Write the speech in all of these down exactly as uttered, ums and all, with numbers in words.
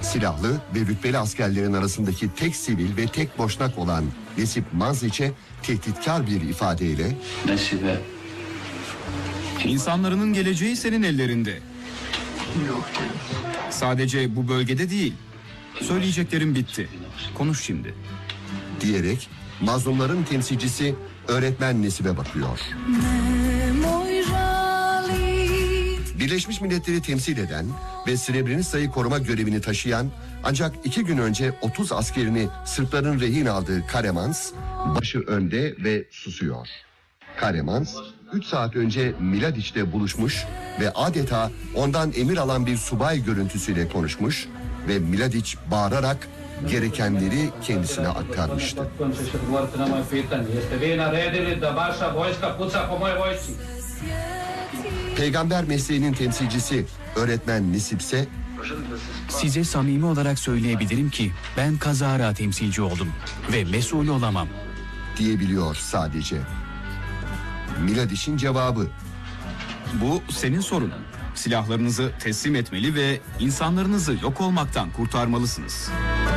Silahlı ve rütbeli askerlerin arasındaki tek sivil ve tek boşnak olan Nesip Manziç'e tehditkar bir ifadeyle Nesibe, İnsanlarının geleceği senin ellerinde. Sadece bu bölgede değil. Söyleyeceklerim bitti. Konuş şimdi. diyerek mazlumların temsilcisi öğretmen Nesip'e bakıyor. Birleşmiş Milletler'i temsil eden ve Srebrenica'yı koruma görevini taşıyan ancak iki gün önce otuz askerini Sırpların rehin aldığı Karemans başı önde ve susuyor. Karemans üç saat önce Miladiç'te buluşmuş ve adeta ondan emir alan bir subay görüntüsüyle konuşmuş ve Miladiç bağırarak gerekenleri kendisine aktarmıştı. Peygamber mesleğinin temsilcisi öğretmen Nesip ise Size samimi olarak söyleyebilirim ki ben kazara temsilci oldum ve mesul olamam diyebiliyor sadece. Miladiç'in cevabı: Bu senin sorunun. Silahlarınızı teslim etmeli ve insanlarınızı yok olmaktan kurtarmalısınız.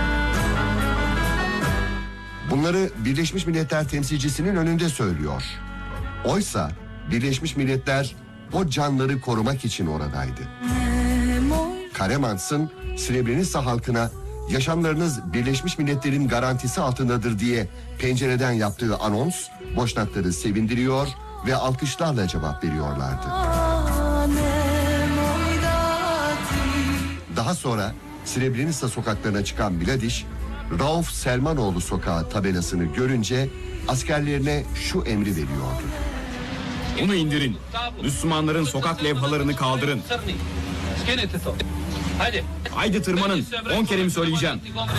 Bunları Birleşmiş Milletler temsilcisinin önünde söylüyor. Oysa Birleşmiş Milletler o canları korumak için oradaydı. Karemans'ın Srebrenica halkına yaşamlarınız Birleşmiş Milletler'in garantisi altındadır diye pencereden yaptığı anons Boşnakları sevindiriyor ve alkışlarla cevap veriyorlardı. Daha sonra Srebrenica sokaklarına çıkan Miladiç, Rauf Selmanoğlu sokağı tabelasını görünce askerlerine şu emri veriyordu: Onu indirin. Müslümanların sokak levhalarını kaldırın. Haydi tırmanın. On kere mi söyleyeceğim?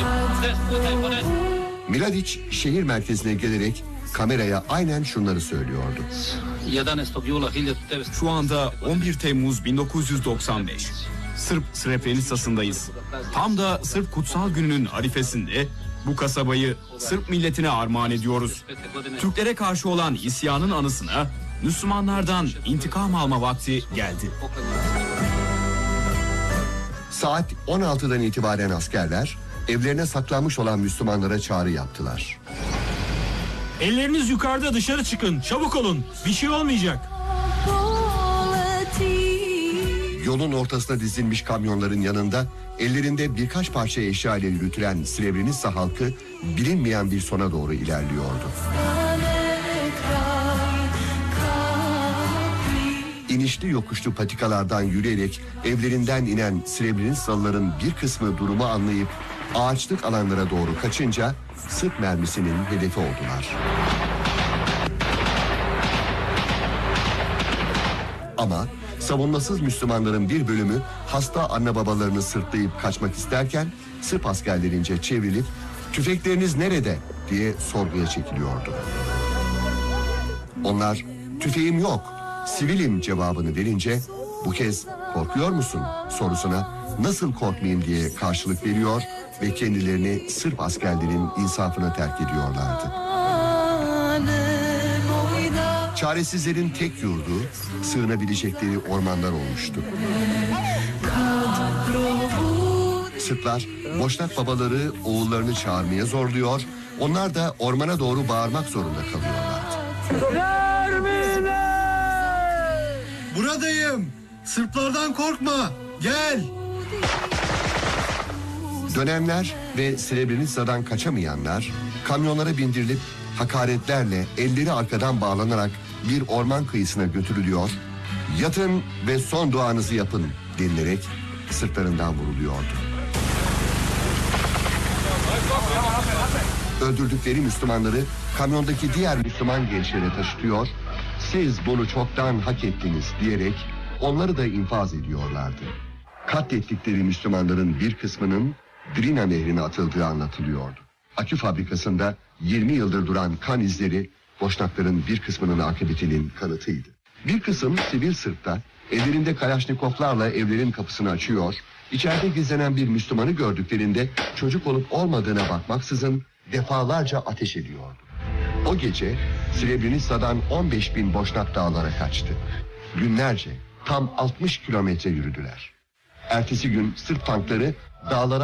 Miladiç şehir merkezine gelerek kameraya aynen şunları söylüyordu. Şu anda on bir Temmuz bin dokuz yüz doksan beş. Sırp Srebrenica'sındayız. Tam da Sırp Kutsal Günü'nün arifesinde bu kasabayı Sırp milletine armağan ediyoruz. Türklere karşı olan isyanın anısına Müslümanlardan intikam alma vakti geldi. Saat on altıdan itibaren askerler evlerine saklanmış olan Müslümanlara çağrı yaptılar. Elleriniz yukarıda, dışarı çıkın. Çabuk olun. Bir şey olmayacak. Yolun ortasına dizilmiş kamyonların yanında ellerinde birkaç parça eşya ile yürütülen Srebrenica halkı bilinmeyen bir sona doğru ilerliyordu. İnişli yokuşlu patikalardan yürüyerek evlerinden inen Srebrenica'lıların bir kısmı durumu anlayıp ağaçlık alanlara doğru kaçınca Sırp mermisinin hedefi oldular. Ama savunmasız Müslümanların bir bölümü hasta anne babalarını sırtlayıp kaçmak isterken Sırp askerlerince çevrilip "Tüfekleriniz nerede?" diye sorguya çekiliyordu. Onlar "Tüfeğim yok, sivilim" cevabını verince bu kez "Korkuyor musun?" sorusuna "Nasıl korkmayayım?" diye karşılık veriyor ve kendilerini Sırp askerlerin insafına terk ediyorlardı. Çaresizlerin tek yurdu, sığınabilecekleri ormanlar olmuştu. Sırplar, Boşnak babaları oğullarını çağırmaya zorluyor, onlar da ormana doğru bağırmak zorunda kalıyorlardı. Buradayım. Sırplardan korkma. Gel. Dönenler ve Srebrenica'dan kaçamayanlar kamyonlara bindirilip hakaretlerle elleri arkadan bağlanarak bir orman kıyısına götürülüyor, "Yatın ve son duanızı yapın" denilerek sırtlarından vuruluyordu. Öldürdükleri Müslümanları kamyondaki diğer Müslüman gençlere taşıtıyor, "Siz bunu çoktan hak ettiniz" diyerek onları da infaz ediyorlardı. Katlettikleri Müslümanların bir kısmının Drina Nehri'ne atıldığı anlatılıyordu. Akü fabrikasında yirmi yıldır duran kan izleri Boşnakların bir kısmının akıbetinin kanıtıydı. Bir kısım sivil Sırplar ellerinde Kalaşnikovlarla evlerin kapısını açıyor, içeride gizlenen bir Müslümanı gördüklerinde çocuk olup olmadığına bakmaksızın defalarca ateş ediyordu. O gece Srebrenica'dan on beş bin Boşnak dağlara kaçtı. Günlerce tam altmış kilometre yürüdüler. Ertesi gün Sırp tankları dağlara